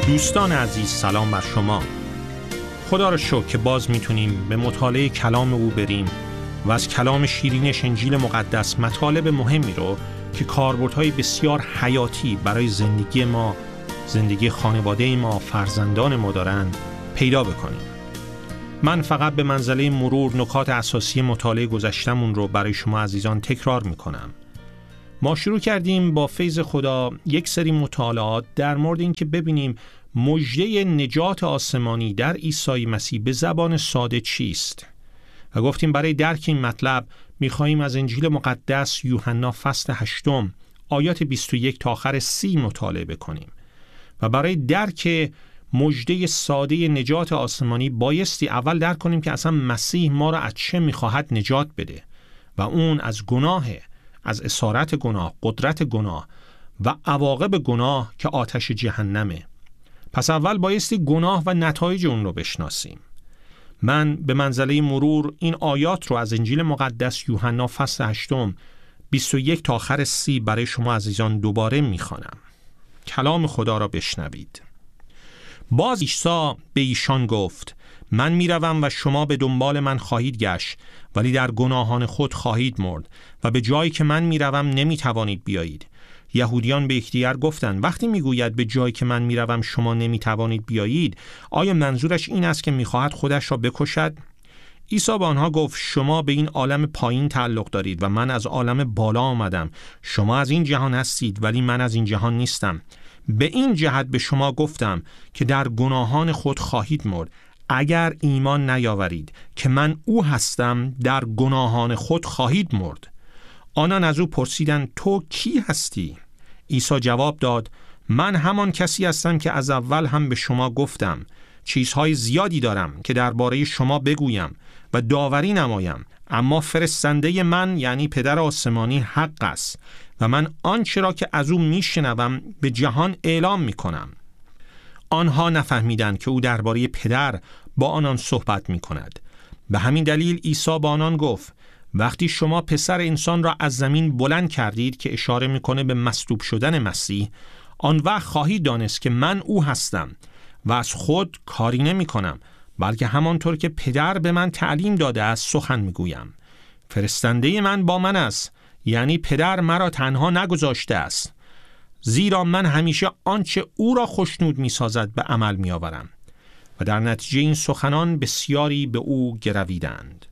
دوستان عزیز، سلام بر شما. خدا را شکر که باز میتونیم به مطالعه کلام او بریم و از کلام شیرینش انجیل مقدس مطالب مهمی رو که کاربردهای بسیار حیاتی برای زندگی ما، زندگی خانواده ما، فرزندان ما دارند پیدا بکنیم. من فقط به منزله مرور نکات اساسی مطالعه گذشتمون رو برای شما عزیزان تکرار میکنم. ما شروع کردیم با فیض خدا یک سری مطالعات در مورد این که ببینیم مژده نجات آسمانی در عیسی مسیح به زبان ساده چیست و گفتیم برای درک این مطلب میخواییم از انجیل مقدس یوحنا فصل 8 آیات 21 تا آخر 30 مطالعه بکنیم و برای درک مژده ساده نجات آسمانی بایستی اول درک کنیم که اصلا مسیح ما را از چه میخواهد نجات بده و اون از گناهه، از اسارت گناه، قدرت گناه و عواقب گناه که آتش جهنمه. پس اول بایستی گناه و نتایج اون رو بشناسیم. من به منزله مرور این آیات رو از انجیل مقدس یوحنا فصل 8 21 تا آخر 30 برای شما عزیزان دوباره میخوانم. کلام خدا را بشنوید. باز عیسی به ایشان گفت: من میروم و شما به دنبال من خواهید گشت، ولی در گناهان خود خواهید مرد و به جایی که من میروم نمیتوانید بیایید. یهودیان به یکدیگر گفتند: وقتی میگوید به جایی که من میروم شما نمیتوانید بیایید، آیا منظورش این است که میخواهد خودش را بکشد؟ عیسی به آنها گفت: شما به این عالم پایین تعلق دارید و من از عالم بالا آمدم. شما از این جهان هستید ولی من از این جهان نیستم. به این جهت به شما گفتم که در گناهان خود خواهید مرد. اگر ایمان نیاورید که من او هستم، در گناهان خود خواهید مرد. آنان از او پرسیدند: تو کی هستی؟ عیسی جواب داد: من همان کسی هستم که از اول هم به شما گفتم. چیزهای زیادی دارم که درباره شما بگویم و داوری نمایم، اما فرستنده من یعنی پدر آسمانی حق است و من آنچه را که از او میشنوم به جهان اعلام میکنم. آنها نفهمیدند که او درباره پدر با آنان صحبت میکند. به همین دلیل عیسی با آنان گفت: وقتی شما پسر انسان را از زمین بلند کردید، که اشاره میکنه به مصلوب شدن مسیح، آن وقت خواهید دانست که من او هستم و از خود کاری نمی کنم، بلکه همانطور که پدر به من تعلیم داده است سخن میگویم. فرستنده من با من است، یعنی پدر مرا تنها نگذاشته است، زیرا من همیشه آنچه او را خوشنود میسازد به عمل میآورم. و در نتیجه این سخنان بسیاری به او گرویدند.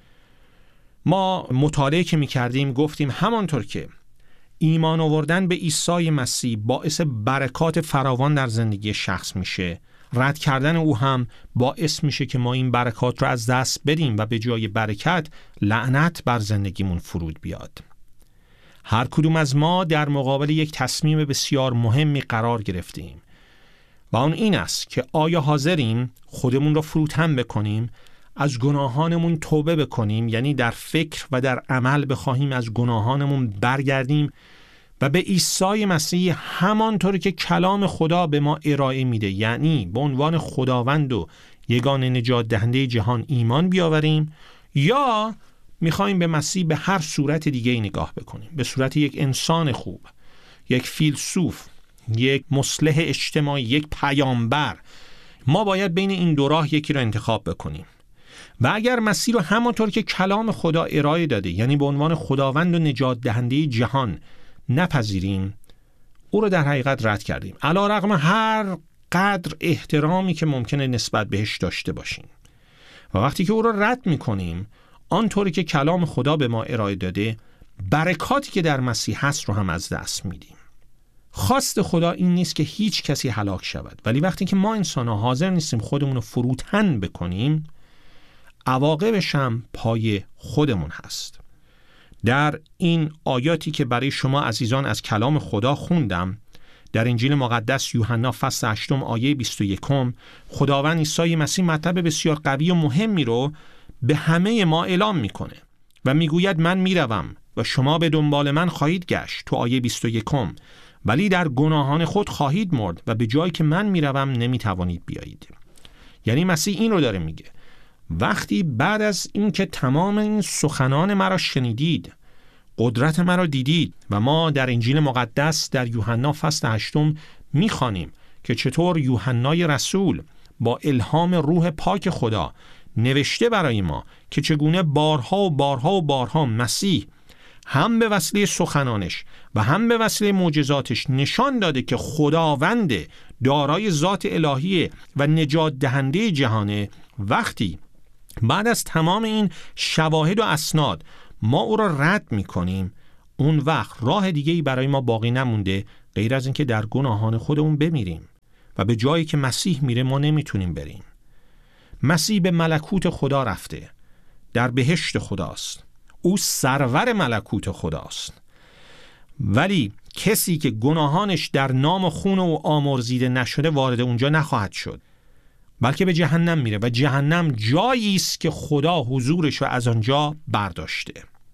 ما مطالعه که می‌کردیم گفتیم همانطور که ایمان آوردن به عیسی مسیح باعث برکات فراوان در زندگی شخص میشه، رد کردن او هم باعث میشه که ما این برکات رو از دست بدیم و به جای برکت لعنت بر زندگیمون فرود بیاد. هر کدوم از ما در مقابل یک تصمیم بسیار مهمی قرار گرفتیم و آن این است که آیا حاضریم خودمون رو فروتن بکنیم، از گناهانمون توبه بکنیم، یعنی در فکر و در عمل بخواهیم از گناهانمون برگردیم و به عیسی مسیح همانطور که کلام خدا به ما ارائه میده، یعنی به عنوان خداوند و یگانه نجات دهنده جهان ایمان بیاوریم، یا میخوایم به مسیح به هر صورت دیگه نگاه بکنیم، به صورت یک انسان خوب، یک فیلسوف، یک مصلح اجتماعی، یک پیامبر. ما باید بین این دو راه یکی رو انتخاب بکنیم. و اگر مسیح رو همانطور که کلام خدا ارائه داده، یعنی به عنوان خداوند و نجات دهنده جهان نپذیریم، او رو در حقیقت رد کردیم، علی رغم هر قدر احترامی که ممکنه نسبت بهش داشته باشیم. و وقتی که او رو رد میکنیم آنطوری که کلام خدا به ما ارائه داده، برکاتی که در مسیح هست رو هم از دست میدیم. خواست خدا این نیست که هیچ کسی هلاک شود، ولی وقتی که ما انسان‌ها حاضر نیستیم خودمون رو فروتن بکنیم، عواقبش هم پای خودمون هست. در این آیاتی که برای شما عزیزان از کلام خدا خوندم، در انجیل مقدس یوحنا فصل 8 آیه 21 خداوند عیسی مسیح مطلب بسیار قوی و مهمی رو به همه ما اعلام میکنه و میگوید: من میروم و شما به دنبال من خواهید گشت، تو آیه 21 ولی در گناهان خود خواهید مرد و به جایی که من میروم نمیتوانید بیایید. یعنی مسیح این رو داره میگه: وقتی بعد از این که تمام این سخنان مرا شنیدید، قدرت مرا دیدید، و ما در انجیل مقدس در یوحنا فصل 8 میخوانیم که چطور یوحنای رسول با الهام روح پاک خدا نوشته برای ما که چگونه بارها و بارها و بارها مسیح هم به وسیله سخنانش و هم به وسیله معجزاتش نشان داده که خداوند دارای ذات الهی و نجات دهنده جهانه. وقتی بعد از تمام این شواهد و اسناد ما او را رد می‌کنیم، اون وقت راه دیگه‌ای برای ما باقی نمونده غیر از اینکه در گناهان خودمون بمیریم و به جایی که مسیح میره ما نمیتونیم بریم. مسیح به ملکوت خدا رفته، در بهشت خداست، او سرور ملکوت خداست. ولی کسی که گناهانش در نام و خون او آمرزیده نشده وارد اونجا نخواهد شد، بلکه به جهنم میره و جهنم جایی است که خدا حضورش رو از آنجا برداشته.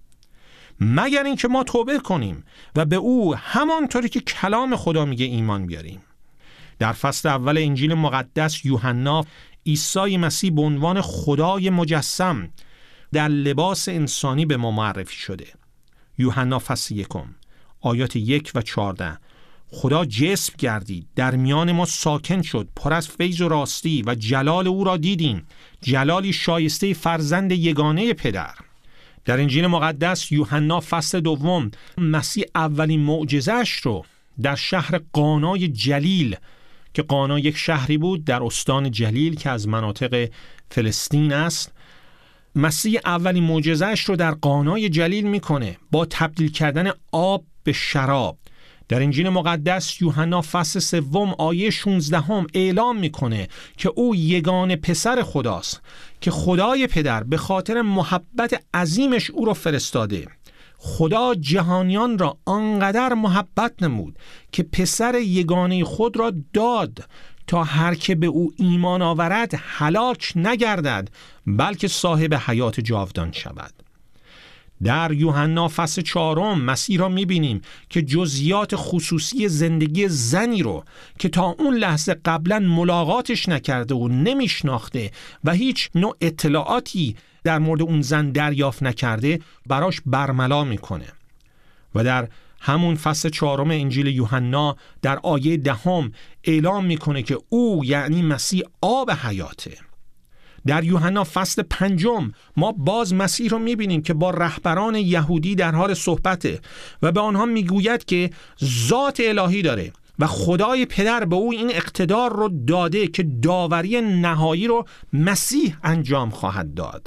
مگر اینکه ما توبه کنیم و به او همانطوری که کلام خدا میگه ایمان بیاریم. در فصل اول انجیل مقدس یوحنا عیسی مسیح به عنوان خدای مجسم در لباس انسانی به ما معرفی شده. یوحنا فصل 1 آیات 1 و 14: خدا جسم گردید، در میان ما ساکن شد، پر از فیض و راستی و جلال او را دیدیم، جلالی شایسته فرزند یگانه پدر. در انجیل مقدس یوحنا فصل 2 مسیح اولین معجزه‌اش رو در شهر قانای جلیل، که قانا یک شهری بود در استان جلیل که از مناطق فلسطین است، مسیح اولین معجزه‌اش رو در قانای جلیل میکنه با تبدیل کردن آب به شراب. در انجیل مقدس یوحنا فصل 3 آیه 16 اعلام میکنه که او یگانه پسر خداست که خدای پدر به خاطر محبت عظیمش او را فرستاده. خدا جهانیان را آنقدر محبت نمود که پسر یگانه خود را داد تا هر که به او ایمان آورد هلاک نگردد بلکه صاحب حیات جاودان شود. در یوحنا فصل 4 مسیح را می‌بینیم که جزئیات خصوصی زندگی زنی رو که تا اون لحظه قبلا ملاقاتش نکرده و نمیشناخته و هیچ نوع اطلاعاتی در مورد اون زن دریافت نکرده براش برملا میکنه. و در همون فصل 4 انجیل یوحنا در آیه 10 اعلام میکنه که او یعنی مسیح آب حیاته. در یوحنا فصل 5 ما باز مسیح رو میبینیم که با رهبران یهودی در حال صحبته و به آنها میگوید که ذات الهی داره و خدای پدر به او این اقتدار رو داده که داوری نهایی رو مسیح انجام خواهد داد.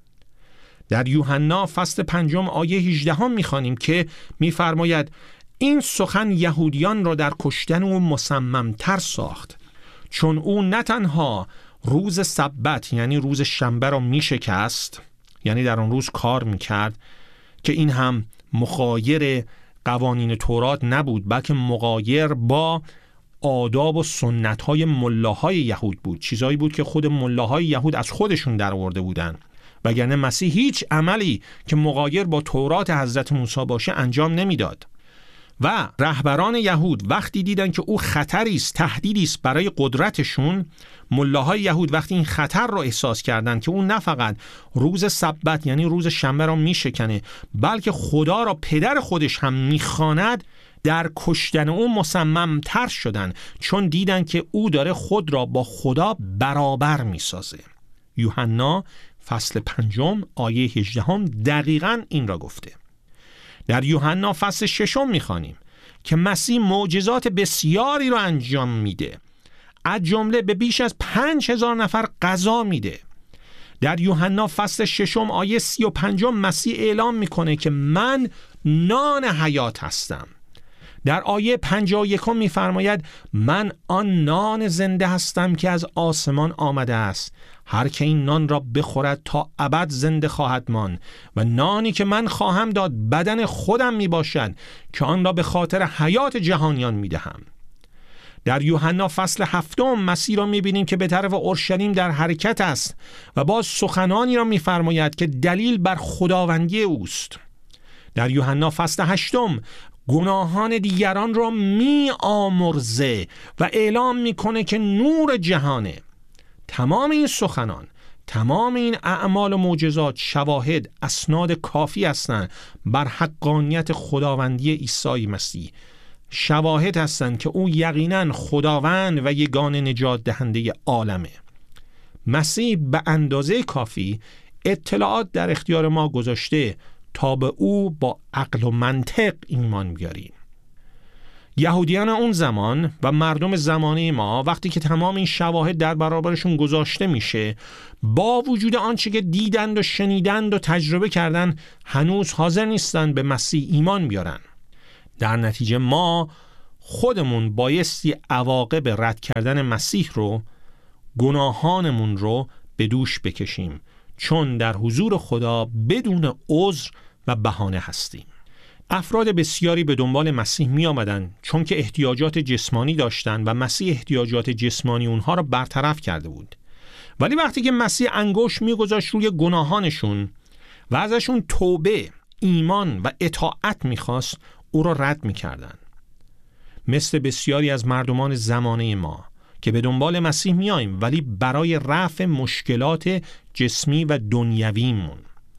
در یوحنا فصل 5 آیه 18 میخوانیم که میفرماید این سخن یهودیان را در کشتن او مصممتر ساخت، چون او نه تنها روز سبت یعنی روز شنبه را میشکست، یعنی در آن روز کار میکرد که این هم مغایر قوانین تورات نبود بلکه مغایر با آداب و سنت‌های ملاهای یهود بود، چیزایی بود که خود ملاهای یهود از خودشون در آورده بودن، وگرنه مسیح هیچ عملی که مغایر با تورات حضرت موسی باشه انجام نمیداد. و رهبران یهود وقتی دیدن که او خطری است، تهدیدی است برای قدرتشون، ملاهای یهود وقتی این خطر رو احساس کردند که اون نه فقط روز سبت یعنی روز شنبه را میشکنه بلکه خدا را پدر خودش هم میخواند، در کشتن او مصممتر شدن، چون دیدن که او داره خود را با خدا برابر میسازه. یوحنا فصل 5 آیه 18 دقیقاً این را گفته. در یوحنا فصل 6 میخوانیم که مسیح معجزات بسیاری رو انجام میده، از جمله به بیش از 5000 نفر غذا میده. در یوحنا فصل 6 آیه 35 مسیح اعلام میکنه که من نان حیات هستم. در آیه 51 میفرماید من آن نان زنده هستم که از آسمان آمده است، هر که این نان را بخورد تا ابد زنده خواهد ماند و نانی که من خواهم داد بدن خودم می باشد که آن را به خاطر حیات جهانیان می دهم. در یوحنا فصل 7 مسیح را می بینیم که به طرف اورشلیم در حرکت است و باز سخنانی را می فرماید که دلیل بر خداوندی اوست. در یوحنا فصل 8 گناهان دیگران را می آمرزه و اعلام می کنه که نور جهانه. تمام این سخنان، تمام این اعمال و معجزات شواهد، اسناد کافی هستند بر حقانیت خداوندی عیسی مسیح. شواهد هستند که او یقیناً خداوند و یگانه نجات دهنده عالمه. مسیح به اندازه کافی اطلاعات در اختیار ما گذاشته تا به او با عقل و منطق ایمان بیاریم. یهودیان اون زمان و مردم زمانه ما وقتی که تمام این شواهد در برابرشون گذاشته میشه، با وجود آنچه که دیدند و شنیدند و تجربه کردند، هنوز حاضر نیستند به مسیح ایمان بیارن. در نتیجه ما خودمون بایستی عواقب رد کردن مسیح رو، گناهانمون رو به دوش بکشیم، چون در حضور خدا بدون عذر و بهانه هستیم. افراد بسیاری به دنبال مسیح می آمدن چون که احتیاجات جسمانی داشتن و مسیح احتیاجات جسمانی اونها را برطرف کرده بود. ولی وقتی که مسیح انگشت می گذاشت روی گناهانشون و ازشون توبه، ایمان و اطاعت می خواست، او را رد می کردن. مثل بسیاری از مردمان زمانه ما که به دنبال مسیح می آییم ولی برای رفع مشکلات جسمی و دنیویمون،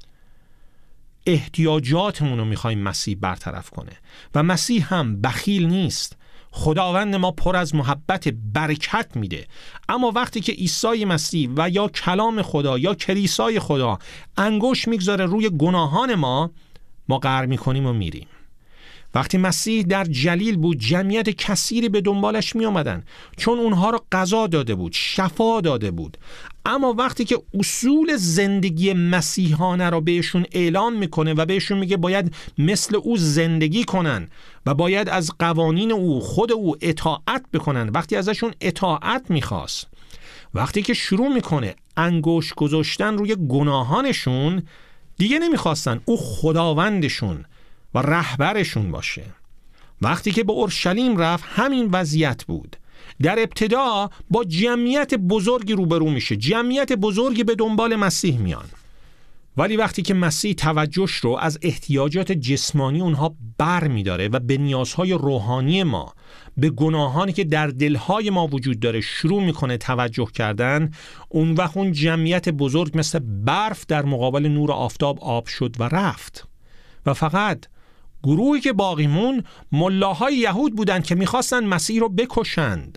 احتیاجاتمون رو میخوایم مسیح برطرف کنه. و مسیح هم بخیل نیست. خداوند ما پر از محبت، برکت میده. اما وقتی که عیسی مسیح و یا کلام خدا یا کلیسای خدا انگشت میگذاره روی گناهان ما قهر میکنیم و میریم. وقتی مسیح در جلیل بود، جمعیت کثیری به دنبالش می آمدن چون اونها را غذا داده بود، شفا داده بود. اما وقتی که اصول زندگی مسیحانه را بهشون اعلام میکنه و بهشون میگه باید مثل او زندگی کنن و باید از قوانین او، خود او اطاعت بکنن، وقتی ازشون اطاعت میخواست، وقتی که شروع میکنه انگشت گذاشتن روی گناهانشون، دیگه نمیخواستن او خداوندشون و رهبرشون باشه. وقتی که به اورشلیم رفت همین وضعیت بود. در ابتدا با جمعیت بزرگی روبرو میشه، جمعیت بزرگی به دنبال مسیح میان. ولی وقتی که مسیح توجهش رو از احتیاجات جسمانی اونها بر میداره و به نیازهای روحانی ما، به گناهانی که در دلهای ما وجود داره شروع میکنه توجه کردن، اون وقت اون جمعیت بزرگ مثل برف در مقابل نور آفتاب آب شد و رفت. و فقط گروهی که باقی مون ملاهای یهود بودند که میخواستن مسیح رو بکشند.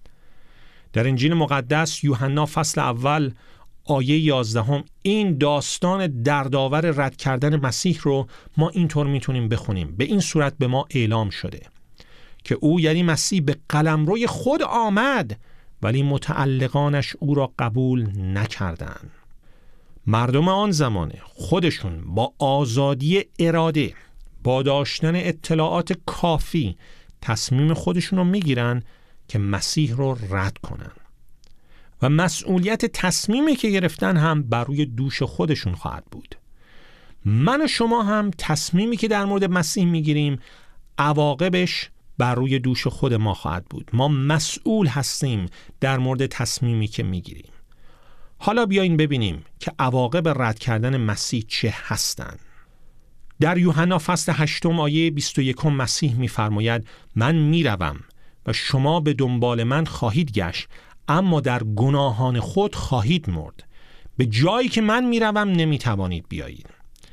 در انجیل مقدس یوحنا فصل اول آیه 11 این داستان دردآور رد کردن مسیح رو ما اینطور میتونیم بخونیم. به این صورت به ما اعلام شده که او یعنی مسیح به قلمروی خود آمد ولی متعلقانش او را قبول نکردند. مردم آن زمانه خودشون با آزادی اراده، با داشتن اطلاعات کافی، تصمیم خودشون رو میگیرن که مسیح رو رد کنن و مسئولیت تصمیمی که گرفتن هم بر روی دوش خودشون خواهد بود. من و شما هم تصمیمی که در مورد مسیح میگیریم عواقبش بر روی دوش خود ما خواهد بود. ما مسئول هستیم در مورد تصمیمی که میگیریم. حالا بیاین ببینیم که عواقب رد کردن مسیح چه هستند. در یوحنا فصل 8 آیه 21 مسیح می‌فرماید من میروم و شما به دنبال من خواهید گشت اما در گناهان خود خواهید مرد. به جایی که من میروم نمیتوانید بیایید.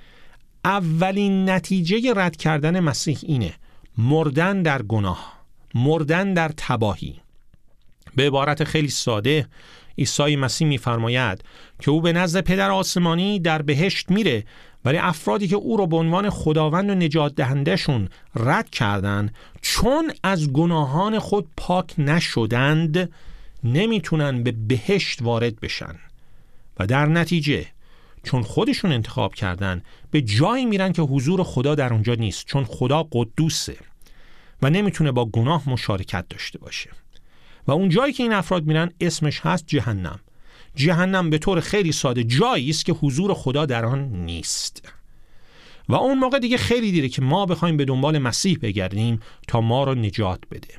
اولین نتیجه رد کردن مسیح اینه: مردن در گناه، مردن در تباهی. به عبارت خیلی ساده عیسی مسیح می‌فرماید که او به نزد پدر آسمانی در بهشت میره، ولی افرادی که او رو به عنوان خداوند و نجات دهندهشون رد کردن چون از گناهان خود پاک نشدند نمیتونن به بهشت وارد بشن و در نتیجه چون خودشون انتخاب کردن به جایی میرن که حضور خدا در اونجا نیست، چون خدا قدوسه و نمیتونه با گناه مشارکت داشته باشه. و اون جایی که این افراد میرن اسمش هست جهنم. جهنم به طور خیلی ساده جایی است که حضور خدا در آن نیست. و اون موقع دیگه خیلی دیره که ما بخوایم به دنبال مسیح بگردیم تا ما رو نجات بده.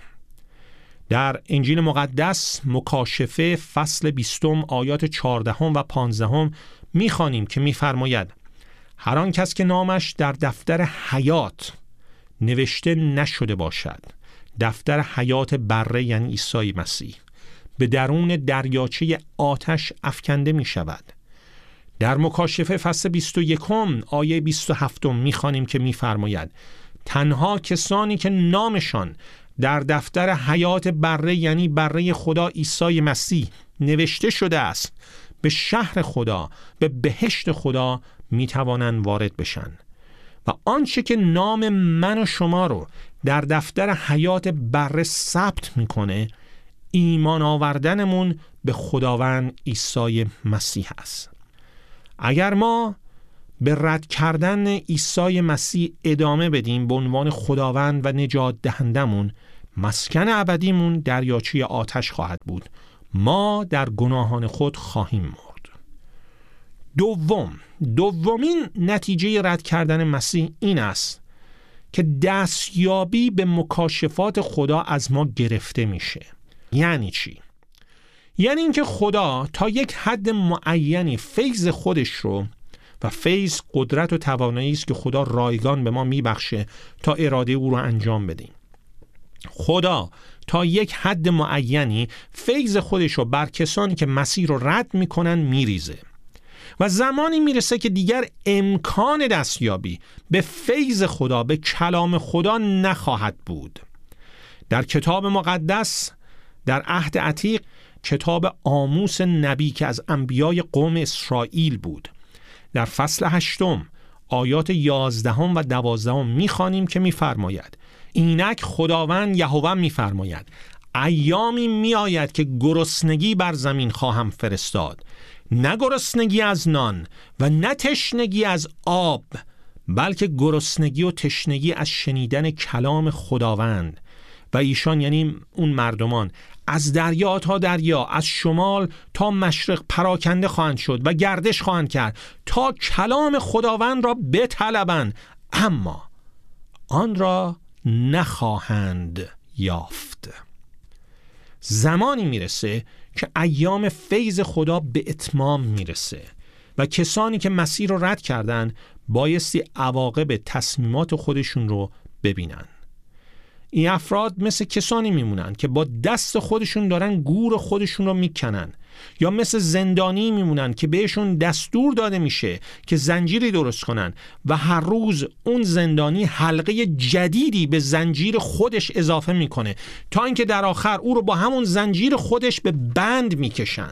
در انجیل مقدس مکاشفه فصل 20 آیات 14 و 15 میخوانیم که میفرماید هر آن کس که نامش در دفتر حیات نوشته نشده باشد، دفتر حیات بره یعنی عیسی مسیح، به درون دریاچه آتش افکنده می شود. در مکاشفه فصل 21 آیه 27 می خوانیم که می فرماید تنها کسانی که نامشان در دفتر حیات بره، یعنی بره خدا عیسی مسیح نوشته شده است، به شهر خدا، به بهشت خدا می توانند وارد بشن. و آنچه که نام من و شما رو در دفتر حیات بره ثبت میکنه ایمان آوردنمون به خداوند عیسی مسیح است. اگر ما به رد کردن عیسی مسیح ادامه بدیم به عنوان خداوند و نجات دهندمون، مسکن ابدیمون دریاچه آتش خواهد بود. ما در گناهان خود خواهیم مرد. دومین نتیجه رد کردن مسیح این است که دستیابی به مکاشفات خدا از ما گرفته میشه. یعنی چی؟ یعنی اینکه خدا تا یک حد معینی فیض خودش رو، و فیض قدرت و توانایی است که خدا رایگان به ما میبخشه تا اراده او رو انجام بدیم. خدا تا یک حد معینی فیض خودش رو بر کسانی که مسیح رو رد میکنن میریزه و زمانی میرسه که دیگر امکان دستیابی به فیض خدا، به کلام خدا نخواهد بود. در کتاب مقدس، در عهد عتیق، کتاب آموس نبی که از انبیای قوم اسرائیل بود، در فصل 8 آیات 11 و 12 میخوانیم که میفرماید: اینک خداوند یهوه میفرماید ایامی میآید که گرسنگی بر زمین خواهم فرستاد، نه گرسنگی از نان و نه تشنگی از آب، بلکه گرسنگی و تشنگی از شنیدن کلام خداوند. و ایشان یعنی اون مردمان از دریا تا دریا، از شمال تا مشرق پراکنده خواهند شد و گردش خواهند کرد تا کلام خداوند را بطلبند، اما آن را نخواهند یافت. زمانی میرسه که ایام فیض خدا به اتمام میرسه و کسانی که مسیح رو رد کردن بایستی عواقب تصمیمات خودشون رو ببینن. این افراد مثل کسانی میمونن که با دست خودشون دارن گور خودشون رو میکنن، یا مثل زندانی میمونن که بهشون دستور داده میشه که زنجیری درست کنن و هر روز اون زندانی حلقه جدیدی به زنجیر خودش اضافه میکنه تا اینکه در آخر او رو با همون زنجیر خودش به بند میکشن.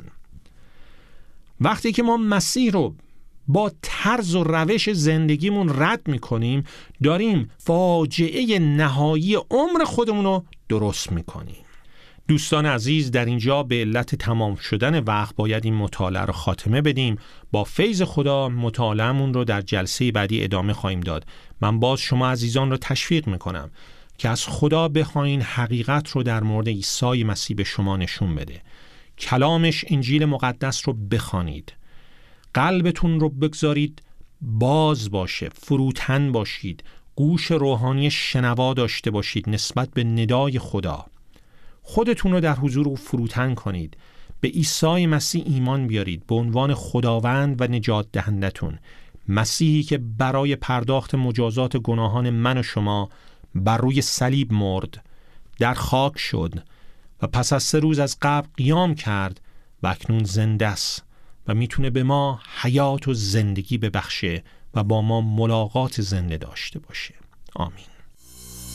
وقتی که ما مسیح رو با طرز و روش زندگیمون رد میکنیم، داریم فاجعه نهایی عمر خودمون رو درست میکنیم. دوستان عزیز، در اینجا به علت تمام شدن وقت باید این مطالعه رو خاتمه بدیم. با فیض خدا مطالعه‌مون رو در جلسه بعدی ادامه خواهیم داد. من باز شما عزیزان رو تشویق میکنم که از خدا بخواین حقیقت رو در مورد عیسی مسیح به شما نشون بده. کلامش، انجیل مقدس رو بخوانید، قلبتون رو بگذارید باز باشه، فروتن باشید، گوش روحانی شنوا داشته باشید نسبت به ندای خدا. خودتون رو در حضور او فروتن کنید، به عیسی مسیح ایمان بیارید به عنوان خداوند و نجات دهندتون، مسیحی که برای پرداخت مجازات گناهان من و شما بر روی صلیب مرد، در خاک شد و پس از 3 روز از قبر قیام کرد و اکنون زنده است و میتونه به ما حیات و زندگی ببخشه و با ما ملاقات زنده داشته باشه. آمین.